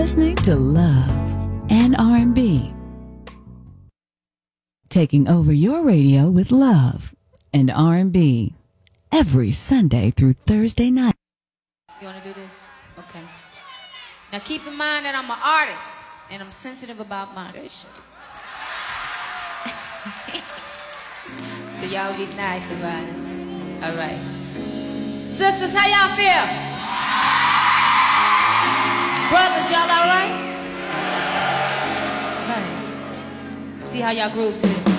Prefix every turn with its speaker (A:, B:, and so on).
A: Listening to Love and R&B. Taking over your radio with Love and R&B every Sunday through Thursday night.
B: You want to do this? Okay. Now keep in mind that I'm an artist and I'm sensitive about my shit. So y'all be nice about it. All right. Sisters, how y'all feel? Brothers, y'all all right? All right. See how y'all groove to this.